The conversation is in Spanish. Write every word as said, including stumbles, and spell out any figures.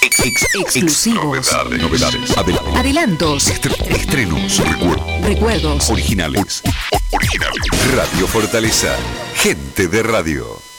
Ex, ex, exclusivos. Novedades. Novedades. Adel- Adelantos. Estre- estrenos. Recuerdos. Recuerdos. Originales. Originales. Radio Fortaleza. Gente de radio.